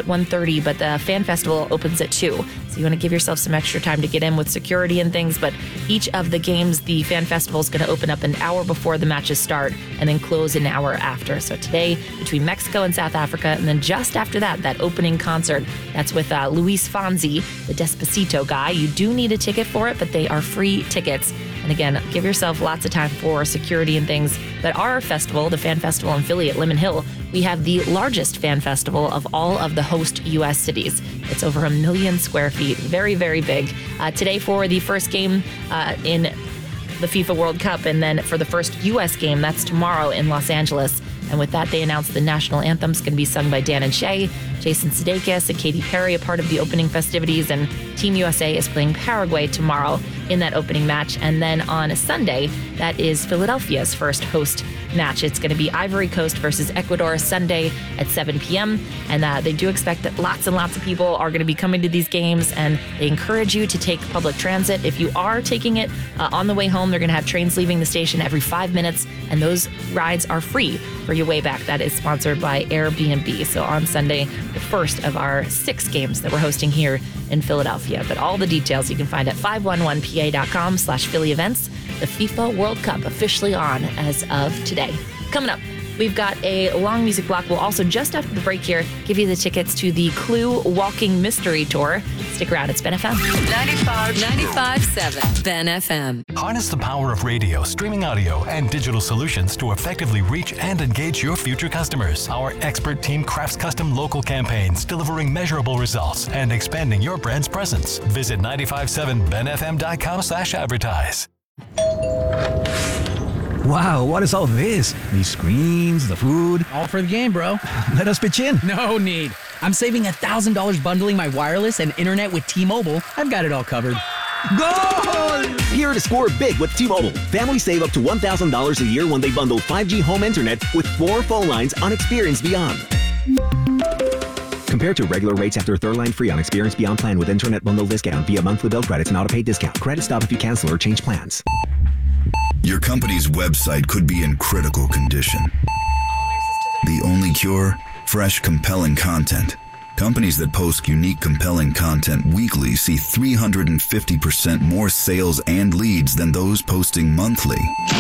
at 1:30, but the Fan Festival opens at 2. So you want to give yourself some extra time to get in with security and things. But each of the games, the Fan Festival is going to open up an hour before the matches start and then close an hour after. So today, between Mexico and South Africa, and then just after that, that opening concert, that's with Luis Fonsi, the Despacito guy. You do need a ticket for it, but they are free tickets. And again, give yourself lots of time for security and things. But our festival, the Fan Festival in Philly at Lemon Hill, we have the largest fan festival of all of the host U.S. cities. It's over 1 million square feet. Very, very big. Today for the first game in the FIFA World Cup, and then for the first U.S. game, that's tomorrow in Los Angeles. And with that, they announced the national anthem's going to be sung by Dan and Shay, Jason Sudeikis, and Katy Perry, a part of the opening festivities. And Team USA is playing Paraguay tomorrow in that opening match. And then on a Sunday, that is Philadelphia's first host match. It's going to be Ivory Coast versus Ecuador Sunday at 7 p.m. And they do expect that lots and lots of people are going to be coming to these games, and they encourage you to take public transit. If you are taking it on the way home, they're going to have trains leaving the station every 5 minutes, and those rides are free for your way back. That is sponsored by Airbnb. So on Sunday, the first of our 6 games that we're hosting here in Philadelphia. But all the details you can find at 511pa.com/Philly events. The FIFA World Cup officially on as of today. Coming up, we've got a long music block. We'll also, just after the break here, give you the tickets to the Clue Walking Mystery Tour. Stick around. It's Ben FM. 95.7 Ben FM. Harness the power of radio, streaming audio, and digital solutions to effectively reach and engage your future customers. Our expert team crafts custom local campaigns, delivering measurable results and expanding your brand's presence. Visit 957benfm.com/advertise. Wow, what is all this? These screens, the food. All for the game, bro. Let us pitch in. No need. I'm saving $1,000 bundling my wireless and internet with T-Mobile. I've got it all covered. Goal! Here to score big with T-Mobile. Families save up to $1,000 a year when they bundle 5G home internet with 4 phone lines on Experience Beyond. Compared to regular rates after third line free on Experience Beyond plan with internet bundle discount via monthly bill credits and auto-pay discount. Credit stop if you cancel or change plans. Your company's website could be in critical condition. The only cure? Fresh, compelling content. Companies that post unique, compelling content weekly see 350% more sales and leads than those posting monthly.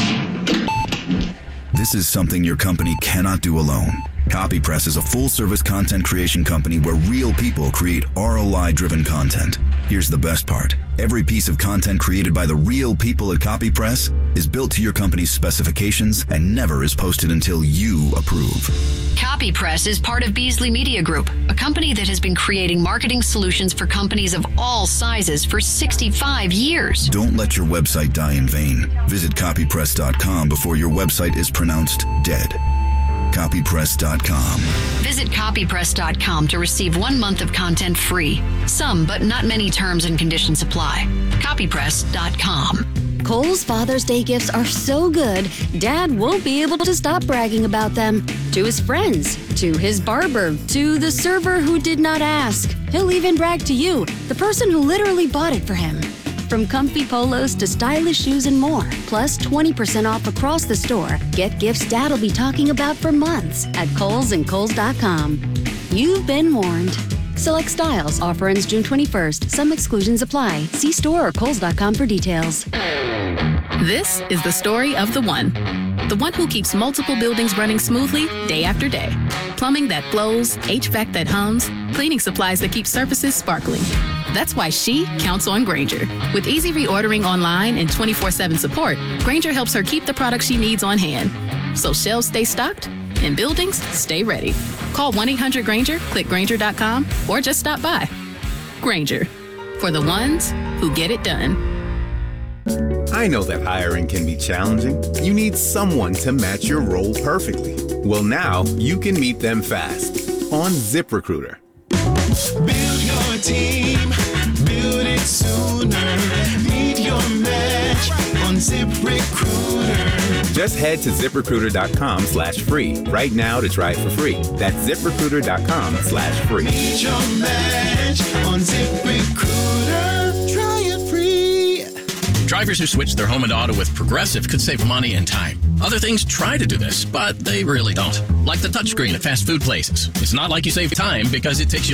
This is something your company cannot do alone. CopyPress is a full-service content creation company where real people create ROI-driven content. Here's the best part. Every piece of content created by the real people at CopyPress is built to your company's specifications and never is posted until you approve. CopyPress is part of Beasley Media Group, a company that has been creating marketing solutions for companies of all sizes for 65 years. Don't let your website die in vain. Visit copypress.com before your website is pronounced dead. Copypress.com. Visit copypress.com to receive 1 month of content free. Some, but not many terms and conditions apply. Copypress.com. Kohl's Father's Day gifts are so good, Dad won't be able to stop bragging about them. To his friends, to his barber, to the server who did not ask. He'll even brag to you, the person who literally bought it for him. From comfy polos to stylish shoes and more, plus 20% off across the store. Get gifts Dad'll be talking about for months at Kohl's and Kohl's.com. You've been warned. Select styles. Offer ends June 21st. Some exclusions apply. See store or Kohl's.com for details. This is the story of the one who keeps multiple buildings running smoothly day after day. Plumbing that flows, HVAC that hums, cleaning supplies that keep surfaces sparkling. That's why she counts on Grainger. With easy reordering online and 24/7 support, Grainger helps her keep the products she needs on hand. So shelves stay stocked and buildings stay ready. Call 1-800-GRAINGER, click Grainger.com, or just stop by. Grainger, for the ones who get it done. I know that hiring can be challenging. You need someone to match your role perfectly. Well, now you can meet them fast on ZipRecruiter. Build your team, build it sooner. Meet your match on ZipRecruiter. Just head to ZipRecruiter.com/free right now to try it for free. That's ZipRecruiter.com/free. Meet your match on ZipRecruiter. Try it free. Drivers who switch their home and auto with Progressive could save money and time. Other things try to do this, but they really don't. Like the touchscreen at fast food places. It's not like you save time because it takes you